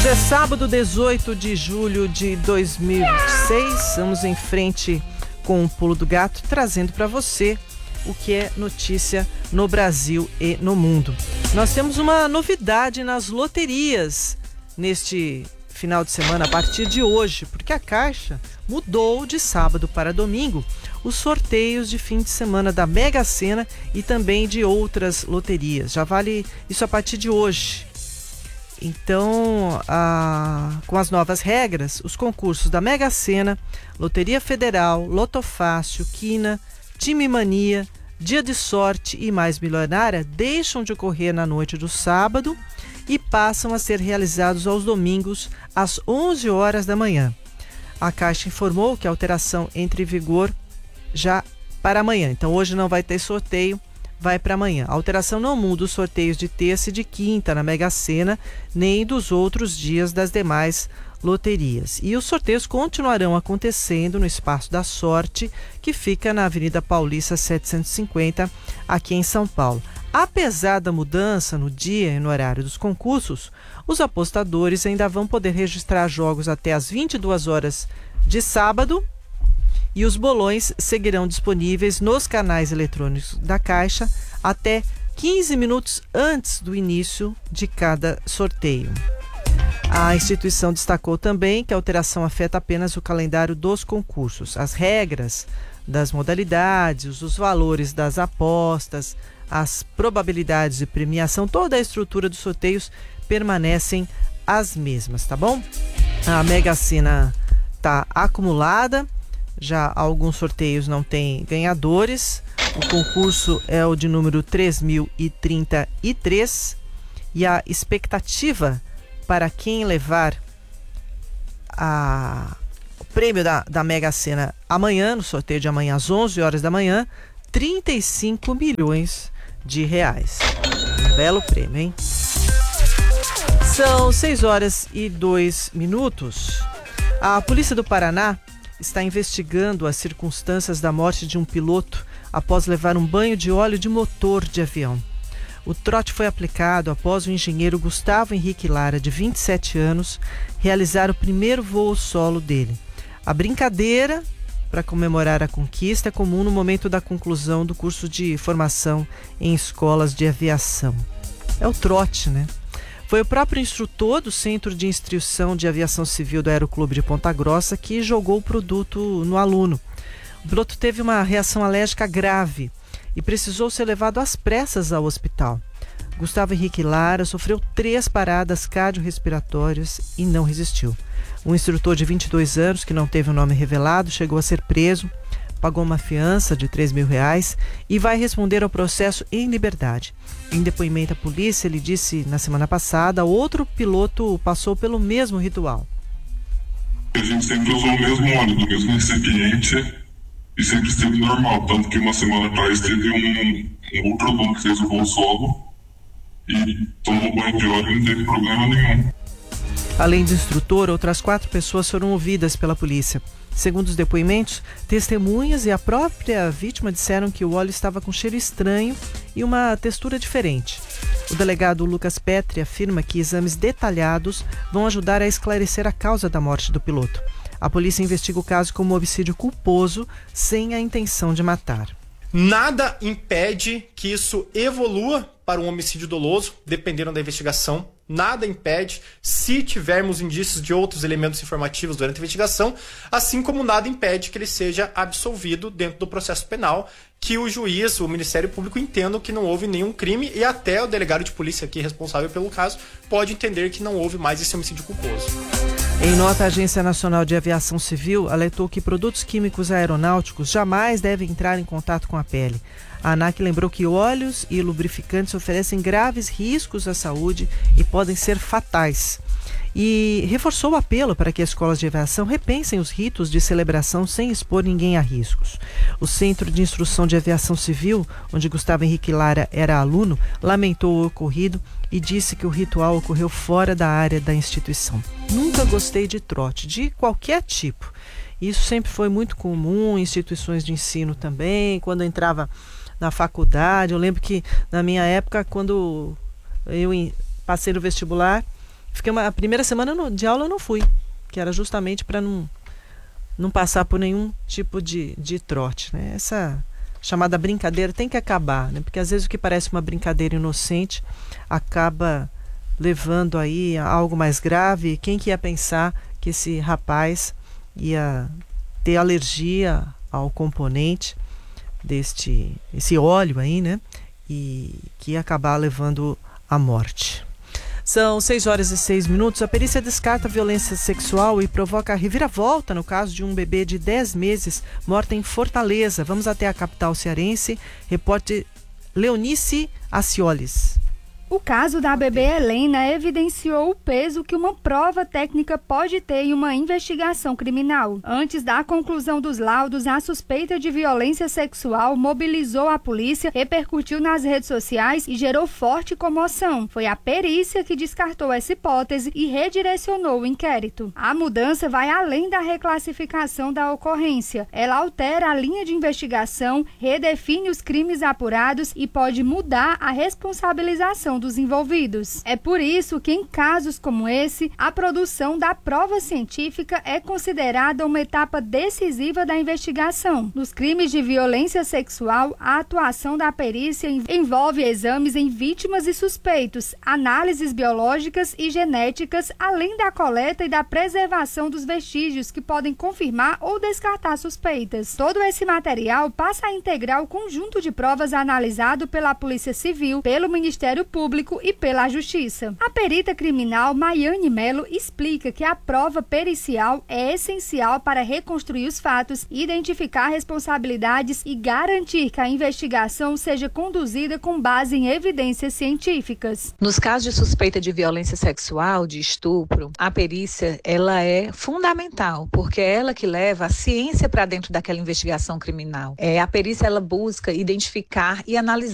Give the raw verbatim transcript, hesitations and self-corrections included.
Hoje é sábado, dezoito de julho de dois mil e vinte e seis. Vamos em frente com o Pulo do Gato, trazendo para você o que é notícia no Brasil e no mundo. Nós temos uma novidade nas loterias neste final de semana, a partir de hoje, porque a Caixa mudou de sábado para domingo os sorteios de fim de semana da Mega Sena e também de outras loterias. Já vale isso a partir de hoje. Então, a, com as novas regras, os concursos da Mega Sena, Loteria Federal, Lotofácil, Quina, Time Mania, Dia de Sorte e Mais Milionária deixam de ocorrer na noite do sábado e passam a ser realizados aos domingos às onze horas da manhã. A Caixa informou que a alteração entra em vigor já para amanhã. Então, hoje não vai ter sorteio, vai para amanhã. A alteração não muda os sorteios de terça e de quinta na Mega Sena, nem dos outros dias das demais loterias. E os sorteios continuarão acontecendo no Espaço da Sorte, que fica na Avenida Paulista setecentos e cinquenta, aqui em São Paulo. Apesar da mudança no dia e no horário dos concursos, os apostadores ainda vão poder registrar jogos até às vinte e duas horas de sábado, e os bolões seguirão disponíveis nos canais eletrônicos da Caixa até quinze minutos antes do início de cada sorteio. A instituição destacou também que a alteração afeta apenas o calendário dos concursos. As regras das modalidades, os valores das apostas, as probabilidades de premiação, toda a estrutura dos sorteios permanecem as mesmas, tá bom? A Mega Sena está acumulada. Já alguns sorteios não têm ganhadores. O concurso é o de número três mil e trinta e três e a expectativa para quem levar a, o prêmio da, da Mega Sena amanhã, no sorteio de amanhã às onze horas da manhã, trinta e cinco milhões de reais. Um belo prêmio, hein? São seis horas e dois minutos. A Polícia do Paraná está investigando as circunstâncias da morte de um piloto após levar um banho de óleo de motor de avião. O trote foi aplicado após o engenheiro Gustavo Henrique Lara, de vinte e sete anos, realizar o primeiro voo solo dele. A brincadeira, para comemorar a conquista, é comum no momento da conclusão do curso de formação em escolas de aviação. É o trote, né? Foi o próprio instrutor do Centro de Instrução de Aviação Civil do Aeroclube de Ponta Grossa que jogou o produto no aluno. O piloto teve uma reação alérgica grave e precisou ser levado às pressas ao hospital. Gustavo Henrique Lara sofreu três paradas cardiorrespiratórias e não resistiu. Um instrutor de vinte e dois anos, que não teve o nome revelado, chegou a ser preso, pagou uma fiança de três mil reais e vai responder ao processo em liberdade. Em depoimento à polícia, ele disse na semana passada, outro piloto passou pelo mesmo ritual. A gente sempre usou o mesmo óleo, do mesmo recipiente e sempre esteve normal, tanto que uma semana atrás teve um, um outro aluno que fez o voo solo e tomou banho de óleo e não teve problema nenhum. Além do instrutor, outras quatro pessoas foram ouvidas pela polícia. Segundo os depoimentos, testemunhas e a própria vítima disseram que o óleo estava com cheiro estranho e uma textura diferente. O delegado Lucas Petri afirma que exames detalhados vão ajudar a esclarecer a causa da morte do piloto. A polícia investiga o caso como homicídio culposo, sem a intenção de matar. Nada impede que isso evolua para um homicídio doloso, dependendo da investigação. Nada impede, se tivermos indícios de outros elementos informativos durante a investigação, assim como nada impede que ele seja absolvido dentro do processo penal, que o juiz, o Ministério Público entendam que não houve nenhum crime e até o delegado de polícia aqui responsável pelo caso pode entender que não houve mais esse homicídio culposo. Em nota, a Agência Nacional de Aviação Civil alertou que produtos químicos aeronáuticos jamais devem entrar em contato com a pele. A ANAC lembrou que óleos e lubrificantes oferecem graves riscos à saúde e podem ser fatais. E reforçou o apelo para que as escolas de aviação repensem os ritos de celebração sem expor ninguém a riscos. O Centro de Instrução de Aviação Civil, onde Gustavo Henrique Lara era aluno, lamentou o ocorrido e disse que o ritual ocorreu fora da área da instituição. Nunca gostei de trote, de qualquer tipo. Isso sempre foi muito comum em instituições de ensino também, quando eu entrava na faculdade. Eu lembro que na minha época, quando eu passei no vestibular, Fiquei uma, a primeira semana no, de aula eu não fui, que era justamente para não, não passar por nenhum tipo de, de trote, né? Essa chamada brincadeira tem que acabar, né? Porque às vezes o que parece uma brincadeira inocente acaba levando aí a algo mais grave. Quem que ia pensar que esse rapaz ia ter alergia ao componente deste esse óleo aí, né? E que ia acabar levando à morte. São seis horas e seis minutos. A perícia descarta violência sexual e provoca a reviravolta no caso de um bebê de dez meses morta em Fortaleza. Vamos até a capital cearense. Repórter Leonice Acioles. O caso da bebê Helena evidenciou o peso que uma prova técnica pode ter em uma investigação criminal. Antes da conclusão dos laudos, a suspeita de violência sexual mobilizou a polícia, repercutiu nas redes sociais e gerou forte comoção. Foi a perícia que descartou essa hipótese e redirecionou o inquérito. A mudança vai além da reclassificação da ocorrência. Ela altera a linha de investigação, redefine os crimes apurados e pode mudar a responsabilização dos envolvidos. É por isso que, em casos como esse, a produção da prova científica é considerada uma etapa decisiva da investigação. Nos crimes de violência sexual, a atuação da perícia envolve exames em vítimas e suspeitos, análises biológicas e genéticas, além da coleta e da preservação dos vestígios que podem confirmar ou descartar suspeitas. Todo esse material passa a integrar o conjunto de provas analisado pela Polícia Civil, pelo Ministério Público e pela Justiça. A perita criminal Maiane Melo explica que a prova pericial é essencial para reconstruir os fatos, identificar responsabilidades e garantir que a investigação seja conduzida com base em evidências científicas. Nos casos de suspeita de violência sexual, de estupro, a perícia ela é fundamental, porque é ela que leva a ciência para dentro daquela investigação criminal. É, a perícia ela busca identificar e analisar